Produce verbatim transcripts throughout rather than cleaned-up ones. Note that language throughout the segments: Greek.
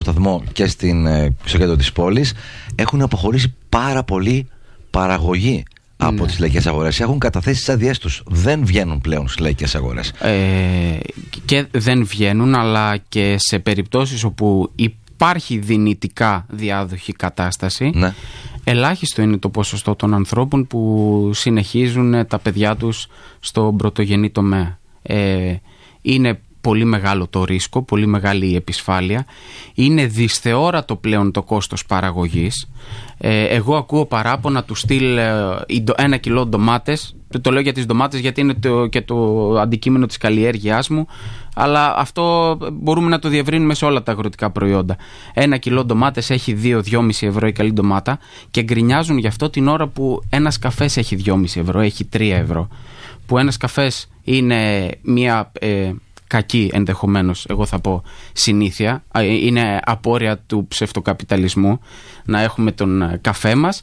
σταθμό και στην, στο κέντρο της πόλης, έχουν αποχωρήσει πάρα πολύ παραγωγή από ναι. τις λαϊκές αγορές. Έχουν καταθέσει τις άδειές τους. Δεν βγαίνουν πλέον στις λαϊκές αγορές. Ε, και δεν βγαίνουν, αλλά και σε περιπτώσεις όπου υπάρχει δυνητικά διάδοχη κατάσταση, ναι. ελάχιστο είναι το ποσοστό των ανθρώπων που συνεχίζουν τα παιδιά τους στον πρωτογενή τομέα. Ε, είναι πολύ μεγάλο το ρίσκο, πολύ μεγάλη η επισφάλεια. Είναι δυσθεώρατο πλέον το κόστος παραγωγής. Ε, εγώ ακούω παράπονα του στυλ ε, ένα κιλό ντομάτες. Το λέω για τις ντομάτες γιατί είναι το, και το αντικείμενο της καλλιέργειάς μου, αλλά αυτό μπορούμε να το διευρύνουμε σε όλα τα αγροτικά προϊόντα. Ένα κιλό ντομάτες έχει δύο με δυόμισι ευρώ η καλή ντομάτα και γκρινιάζουν γι' αυτό την ώρα που ένας καφές έχει δυόμισι ευρώ, έχει τρία ευρώ. Που ένας καφές είναι μια... Ε, κακή ενδεχομένως, εγώ θα πω, συνήθεια. Είναι απόρρια του ψευτοκαπιταλισμού να έχουμε τον καφέ μας.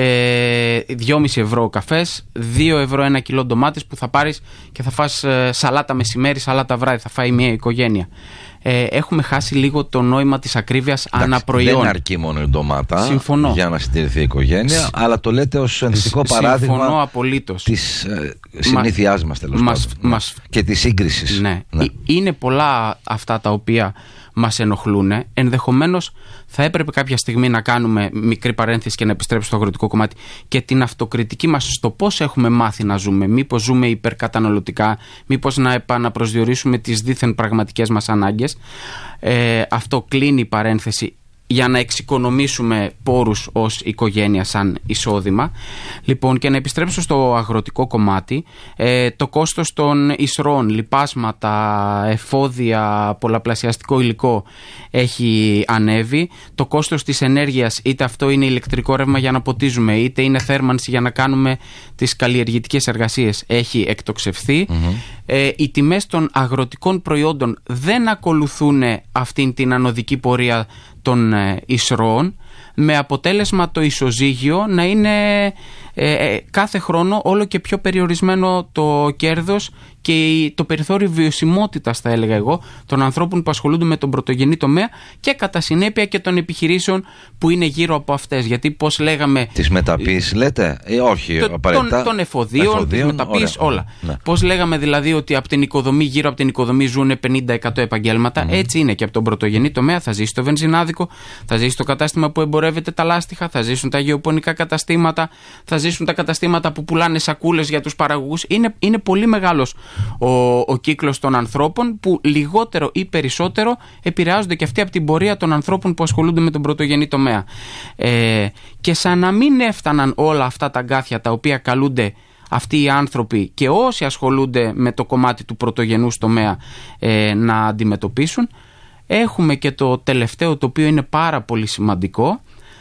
Ε, δυόμισι ευρώ ο καφές, δύο ευρώ ένα κιλό ντομάτες που θα πάρεις και θα φας σαλάτα μεσημέρι, σαλάτα βράδυ, θα φάει μια οικογένεια. Ε, έχουμε χάσει λίγο το νόημα της ακρίβειας αναπροϊόν. Δεν αρκεί μόνο η ντομάτα Συμφωνώ. για να συντηρηθεί η οικογένεια, Σ... αλλά το λέτε ως ενδεικτικό παράδειγμα Συμφωνώ απολύτως. της ε, συνήθειάς μας, τέλος μας, πάντων, μας... και της σύγκρισης. Ναι. Ναι. Είναι πολλά αυτά τα οποία μας ενοχλούν. Ενδεχομένως θα έπρεπε κάποια στιγμή να κάνουμε μικρή παρένθεση και να επιστρέψουμε στο αγροτικό κομμάτι και την αυτοκριτική μας στο πώς έχουμε μάθει να ζούμε. Μήπως ζούμε υπερκαταναλωτικά, μήπως να επαναπροσδιορίσουμε τις δίθεν πραγματικές μας ανάγκες. Ε, αυτό κλείνει η παρένθεση για να εξοικονομήσουμε πόρους ως οικογένεια σαν εισόδημα. Λοιπόν, και να επιστρέψω στο αγροτικό κομμάτι, ε, το κόστος των εισρώων, λιπάσματα, εφόδια, πολλαπλασιαστικό υλικό έχει ανέβει. Το κόστος της ενέργειας, είτε αυτό είναι ηλεκτρικό ρεύμα για να ποτίζουμε, είτε είναι θέρμανση για να κάνουμε τις καλλιεργητικές εργασίες, έχει εκτοξευθεί. Mm-hmm. Ε, οι τιμές των αγροτικών προϊόντων δεν ακολουθούν αυτήν την ανωδική πορεία των εισρώων, με αποτέλεσμα το ισοζύγιο να είναι ε, ε, κάθε χρόνο όλο και πιο περιορισμένο το κέρδος και το περιθώριο βιωσιμότητας, θα έλεγα εγώ, των ανθρώπων που ασχολούνται με τον πρωτογενή τομέα και κατά συνέπεια και των επιχειρήσεων που είναι γύρω από αυτές. Γιατί πώς λέγαμε... Τις μεταποίησεις λέτε, ή όχι το, απαραίτητα. Των, των εφοδίων, τις μεταποίησεις, όλα. Ναι. Πώς λέγαμε δηλαδή ότι από την οικοδομή, γύρω από την οικοδομή ζουν πενήντα εκατό επαγγέλματα. Mm. Έτσι είναι και από τον πρωτογενή τομέα. Θα ζήσει το βενζινάδικο, θα ζήσει το κατάστημα που εμπορεύεται τα λάστιχα, θα ζήσουν τα γεωπονικά καταστήματα, θα ζήσουν τα καταστήματα που πουλάνε σακούλες για τους παραγωγούς. Είναι, είναι πολύ μεγάλος ο, ο κύκλος των ανθρώπων που λιγότερο ή περισσότερο επηρεάζονται και αυτοί από την πορεία των ανθρώπων που ασχολούνται με τον πρωτογενή τομέα. Ε, και σαν να μην έφταναν όλα αυτά τα αγκάθια τα οποία καλούνται αυτοί οι άνθρωποι και όσοι ασχολούνται με το κομμάτι του πρωτογενούς τομέα ε, να αντιμετωπίσουν, έχουμε και το τελευταίο, το οποίο είναι πάρα πολύ σημαντικό,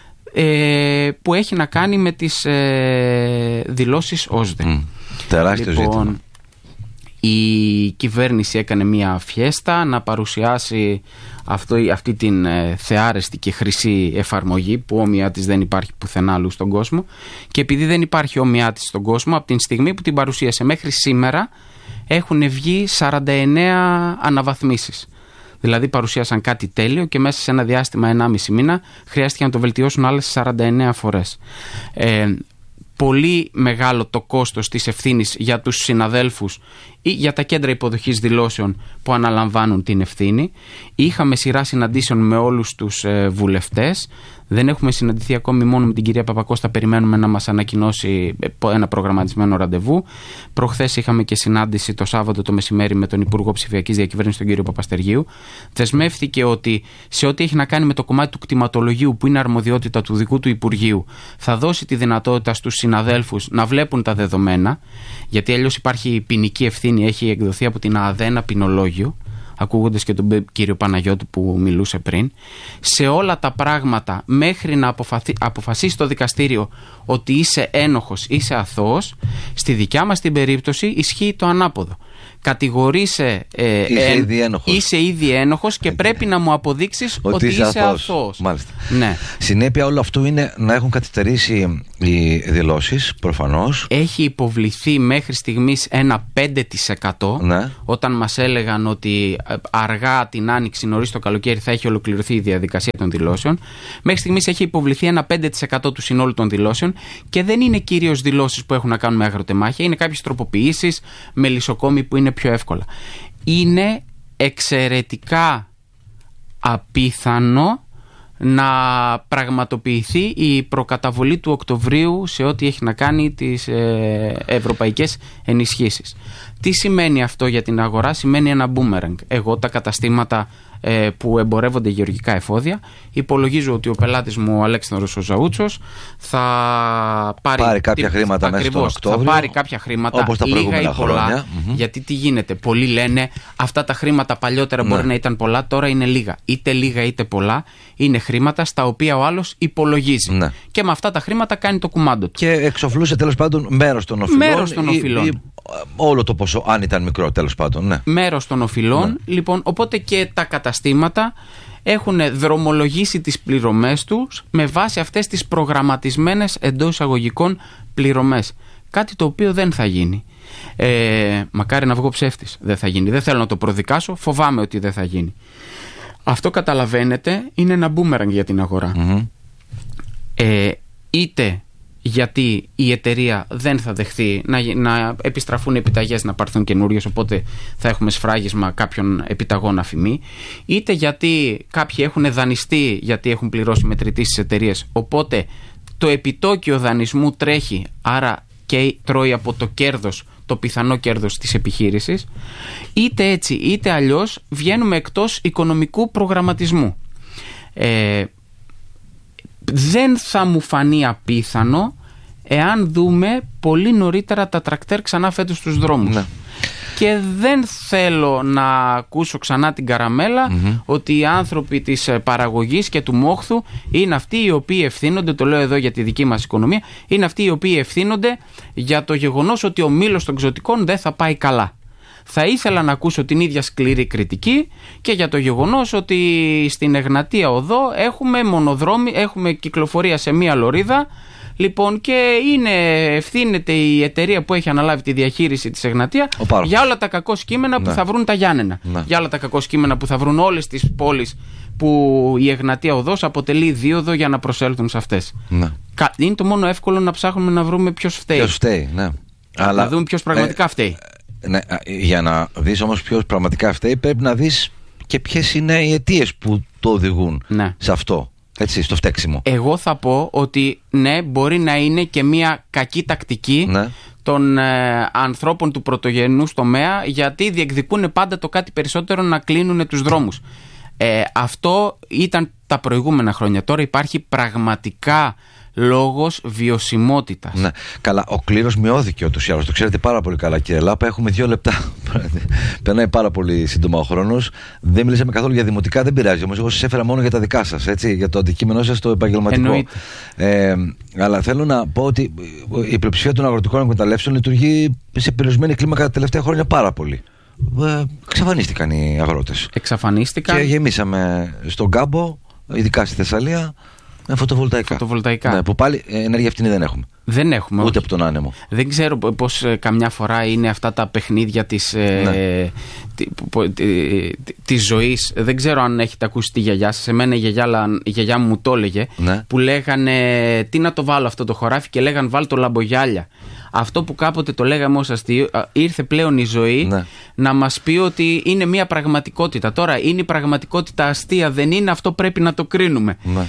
ε, που έχει να κάνει με τις ε, δηλώσεις ΟΣΔΕ. Mm, τεράστιο λοιπόν, ζήτημα. Η κυβέρνηση έκανε μια φιέστα να παρουσιάσει αυτό, αυτή την ε, θεάρεστη και χρυσή εφαρμογή που όμοιά της δεν υπάρχει πουθενά αλλού στον κόσμο, και επειδή δεν υπάρχει όμοιά της στον κόσμο, από την στιγμή που την παρουσίασε μέχρι σήμερα έχουν βγει σαράντα εννέα αναβαθμίσεις. Δηλαδή παρουσίασαν κάτι τέλειο και μέσα σε ένα διάστημα ενάμιση μήνα χρειάστηκε να το βελτιώσουν άλλες σαράντα εννέα φορές. Ε, πολύ μεγάλο το κόστος της ευθύνης για τους συναδέλφους ή για τα κέντρα υποδοχής δηλώσεων που αναλαμβάνουν την ευθύνη. Είχαμε σειρά συναντήσεων με όλους τους ε, βουλευτές. Δεν έχουμε συναντηθεί ακόμη, μόνο με την κυρία Παπακώστα περιμένουμε να μας ανακοινώσει ένα προγραμματισμένο ραντεβού. Προχθές είχαμε και συνάντηση το Σάββατο το μεσημέρι με τον Υπουργό Ψηφιακής Διακυβέρνησης, τον κύριο Παπαστεργίου. Δεσμεύθηκε ότι σε ό,τι έχει να κάνει με το κομμάτι του κτηματολογίου, που είναι αρμοδιότητα του δικού του Υπουργείου, θα δώσει τη δυνατότητα στους συναδέλφους να βλέπουν τα δεδομένα, γιατί αλλιώς υπάρχει ποινική ευθύνη, έχει εκδοθεί από την ΑΔΕ ένα ποινολόγιο, ακούγοντας και τον κύριο Παναγιώτη που μιλούσε πριν, σε όλα τα πράγματα μέχρι να αποφαθει, αποφασίσει το δικαστήριο ότι είσαι ένοχος, είσαι αθώος. Στη δικιά μας την περίπτωση ισχύει το ανάποδο. κατηγορείσαι, ε, είσαι, ε, ήδη ένοχος. είσαι ήδη ένοχος και πρέπει να μου αποδείξεις ότι, ότι είσαι αθώος. Μάλιστα. Ναι. Συνέπεια όλου αυτού είναι να έχουν καθυστερήσει οι δηλώσεις, προφανώς. Έχει υποβληθεί μέχρι στιγμής ένα πέντε τοις εκατό, ναι. Όταν μας έλεγαν ότι αργά την άνοιξη, νωρίς το καλοκαίρι θα έχει ολοκληρωθεί η διαδικασία των δηλώσεων. Μέχρι στιγμής έχει υποβληθεί ένα πέντε τοις εκατό του συνόλου των δηλώσεων και δεν είναι κυρίως δηλώσεις που έχουν να κάνουν με αγροτεμάχια, είναι κάποιες τροποποιήσεις με λησοκόμοι που είναι πιο εύκολα. Είναι εξαιρετικά απίθανο να πραγματοποιηθεί η προκαταβολή του Οκτωβρίου σε ό,τι έχει να κάνει τις ε, ευρωπαϊκές ενισχύσεις. Τι σημαίνει αυτό για την αγορά? Σημαίνει ένα boomerang. Εγώ τα καταστήματα ε, που εμπορεύονται γεωργικά εφόδια, υπολογίζω ότι ο πελάτης μου, ο Αλέξανδρος ο Ζαούτσος, θα πάρει, πάρει κάποια τι, χρήματα ακριβώς, μέσα στον Οκτώβριο, θα πάρει κάποια χρήματα, όπως τα λίγα ή πολλά, mm-hmm. γιατί τι γίνεται? Πολλοί λένε αυτά τα χρήματα παλιότερα ναι. μπορεί να ήταν πολλά, τώρα είναι λίγα. Είτε λίγα είτε πολλά, είναι χρήματα στα οποία ο άλλος υπολογίζει. Ναι. Και με αυτά τα χρήματα κάνει το κουμάντο του. Και εξοφλούσε τέλος πάντων μέρος των οφειλών. Μέρος των οφειλών. Ή, ή, όλο το ποσό, αν ήταν μικρό, τέλος πάντων. Ναι. Μέρος των οφειλών. Ναι. Λοιπόν, οπότε και τα καταστήματα έχουν δρομολογήσει τις πληρωμές τους με βάση αυτές τις προγραμματισμένες εντός εισαγωγικών πληρωμές. Κάτι το οποίο δεν θα γίνει. Ε, μακάρι να βγω ψεύτης. Δεν θα γίνει. Δεν θέλω να το προδικάσω. Φοβάμαι ότι δεν θα γίνει. Αυτό, καταλαβαίνετε, είναι ένα boomerang για την αγορά. Mm-hmm. Ε, είτε γιατί η εταιρεία δεν θα δεχθεί να, να επιστραφούν επιταγές, να πάρθουν καινούριες, οπότε θα έχουμε σφράγισμα κάποιων επιταγών αφημί, είτε γιατί κάποιοι έχουν δανειστεί γιατί έχουν πληρώσει μετρητή στις εταιρείες, οπότε το επιτόκιο δανεισμού τρέχει, άρα και τρώει από το κέρδος, το πιθανό κέρδος της επιχείρησης, είτε έτσι είτε αλλιώς βγαίνουμε εκτός οικονομικού προγραμματισμού. Ε, δεν θα μου φανεί απίθανο εάν δούμε πολύ νωρίτερα τα τρακτέρ ξανά φέτος στους δρόμους. Ναι. Και δεν θέλω να ακούσω ξανά την καραμέλα mm-hmm. ότι οι άνθρωποι της παραγωγής και του μόχθου είναι αυτοί οι οποίοι ευθύνονται, το λέω εδώ για τη δική μας οικονομία, είναι αυτοί οι οποίοι ευθύνονται για το γεγονός ότι ο μήλος των ξωτικών δεν θα πάει καλά. Θα ήθελα να ακούσω την ίδια σκληρή κριτική και για το γεγονός ότι στην Εγνατία Οδό έχουμε μονοδρόμι, έχουμε κυκλοφορία σε μία λωρίδα. Λοιπόν, και είναι, ευθύνεται η εταιρεία που έχει αναλάβει τη διαχείριση της Εγνατία για όλα τα κακό κείμενα που ναι. θα βρουν τα Γιάννενα. Ναι. Για όλα τα κακό κείμενα που θα βρουν όλες τις πόλεις που η Εγνατία Οδός αποτελεί δίωδο για να προσέλθουν σε αυτές. Ναι. Είναι το μόνο εύκολο να ψάχνουμε να βρούμε ποιος φταίει. Ποιος φταίει, ναι. Να Αλλά, δούμε ποιος πραγματικά ε, φταίει. Ναι, για να δεις όμως ποιος πραγματικά φταίει, πρέπει να δεις και ποιες είναι οι αιτίες που το οδηγούν ναι. σε αυτό. Έτσι, στο φταίξιμο. Εγώ θα πω ότι ναι, μπορεί να είναι και μια κακή τακτική ναι. των ε, ανθρώπων του πρωτογενούς τομέα, γιατί διεκδικούν πάντα το κάτι περισσότερο, να κλείνουν τους δρόμους. Ε, αυτό ήταν τα προηγούμενα χρόνια. Τώρα υπάρχει πραγματικά λόγος βιωσιμότητας. Ναι. Καλά, ο κλήρος μειώθηκε ούτως ή άλλως. Το ξέρετε πάρα πολύ καλά, κύριε Λάπα. Έχουμε δύο λεπτά. Περνάει πάρα πολύ σύντομα ο χρόνος. Δεν μιλήσαμε καθόλου για δημοτικά, δεν πειράζει. Όμως, εγώ σας έφερα μόνο για τα δικά σας, έτσι, για το αντικείμενό σας το επαγγελματικό. Ε, αλλά θέλω να πω ότι η πλειοψηφία των αγροτικών εκμεταλλεύσεων λειτουργεί σε περιορισμένη κλίμακα τα τελευταία χρόνια πάρα πολύ. Ε, εξαφανίστηκαν οι αγρότες. Εξαφανίστηκαν. Και γεμίσαμε στον κάμπο, ειδικά στη Θεσσαλία, με φωτοβολταϊκά. φωτοβολταϊκά. Ναι, που πάλι ενέργεια φτηνή δεν έχουμε. Δεν έχουμε. Ούτε όχι. από τον άνεμο. Δεν ξέρω πώς ε, καμιά φορά είναι αυτά τα παιχνίδια της, ε, ναι. τη, τη, τη, της ζωής. Δεν ξέρω αν έχετε ακούσει τη γιαγιά σας. Εμένα η γιαγιά, η γιαγιά μου το έλεγε. Ναι. Που λέγανε τι να το βάλω αυτό το χωράφι και λέγαν βάλ το λαμπογιάλια. Αυτό που κάποτε το λέγαμε ως αστείο, ήρθε πλέον η ζωή ναι. να μας πει ότι είναι μια πραγματικότητα. Τώρα είναι η πραγματικότητα αστεία, δεν είναι, αυτό πρέπει να το κρίνουμε. Ναι.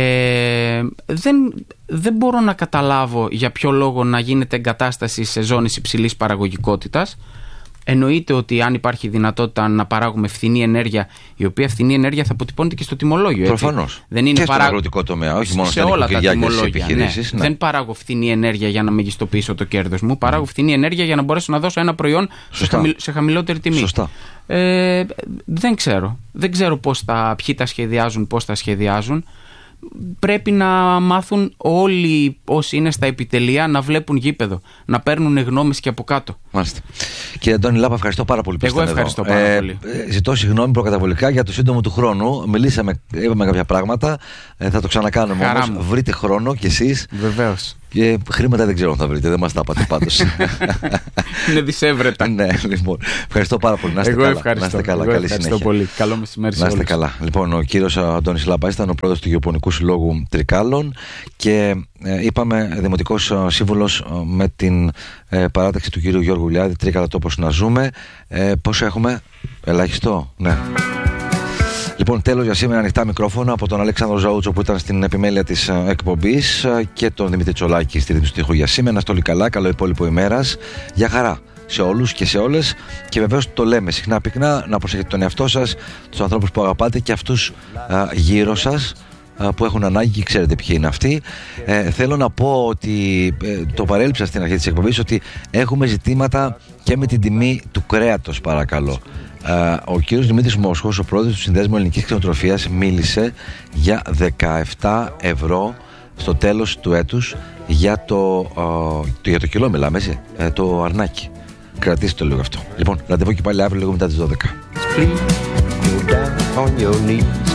Ε, δεν, δεν μπορώ να καταλάβω για ποιο λόγο να γίνεται εγκατάσταση σε ζώνες υψηλής παραγωγικότητας. Εννοείται ότι αν υπάρχει δυνατότητα να παράγουμε φθηνή ενέργεια, η οποία φθηνή ενέργεια θα αποτυπώνεται και στο τιμολόγιο. Προφανώς. Δεν είναι και παρά... στον αγροτικό τομέα, όχι μόνο σε όλα τα τιμολόγια. Ναι. Ναι. Δεν παράγω φθηνή ενέργεια για να μεγιστοποιήσω το κέρδος μου. Παράγω mm. φθηνή ενέργεια για να μπορέσω να δώσω ένα προϊόν σε, χαμηλ... σε χαμηλότερη τιμή. Σωστά. Ε, δεν ξέρω. Δεν ξέρω πώς τα... ποιοι τα σχεδιάζουν, πώς τα σχεδιάζουν. πρέπει να μάθουν όλοι όσοι είναι στα επιτελεία να βλέπουν γήπεδο, να παίρνουν γνώμες και από κάτω. Μάλιστα. Κύριε Αντώνη Λάπα, ευχαριστώ πάρα πολύ που Εγώ ευχαριστώ εδώ. πάρα ε, πολύ. Ζητώ συγγνώμη προκαταβολικά για το σύντομο του χρόνου. Μιλήσαμε, είπαμε κάποια πράγματα. Ε, θα το ξανακάνουμε όμως. Βρείτε χρόνο κι εσείς. Βεβαίως. Και χρήματα δεν ξέρω αν θα βρείτε, δεν μας τα είπατε πάντως. Είναι δυσέβρετα. Ναι, λοιπόν. Ευχαριστώ πάρα πολύ. Να είστε Εγώ καλά. Ευχαριστώ. Να είστε καλά. Εγώ Καλή ευχαριστώ συνέχεια. πολύ. Καλό μεσημέρι σε να είστε όλους. καλά. Λοιπόν, ο κύριος Αντώνης Λάπα ήταν ο πρόεδρος του Γεωπονικού Συλλόγου Τρικάλων και ε, είπαμε δημοτικός ε, σύμβουλος ε, με την ε, παράταξη του κύριου Γιώργου Λιάδη, Τρίκαλα τόπος να ζούμε. Ε, πόσο έχουμε, ελάχιστο, ναι. Λοιπόν, τέλος για σήμερα ανοιχτά μικρόφωνα από τον Αλέξανδρο Ζαούτσο που ήταν στην επιμέλεια της εκπομπής και τον Δημήτρη Τσολάκη στη ρύθμιση του ήχου για σήμερα. Να είστε όλοι καλά, καλό υπόλοιπο ημέρας. Για χαρά σε όλους και σε όλες. Και βεβαίως το λέμε συχνά πυκνά, να προσέχετε τον εαυτό σας, τους ανθρώπους που αγαπάτε και αυτούς α, γύρω σας α, που έχουν ανάγκη και ξέρετε ποιοι είναι αυτοί. Ε, θέλω να πω ότι ε, το παρέλειψα στην αρχή της εκπομπής ότι έχουμε ζητήματα και με την τιμή του κρέατος, παρακαλώ. Uh, ο κύριος Δημήτρης Μόσχος, ο πρόεδρος του Συνδέσμου Ελληνικής Κτηνοτροφίας, μίλησε για δεκαεπτά ευρώ στο τέλος του έτους για το, uh, το, για το κιλό μιλάμε, έτσι, uh, το αρνάκι. Κρατήστε το λίγο αυτό. Λοιπόν, ραντεβού και πάλι αύριο λίγο μετά τις δώδεκα.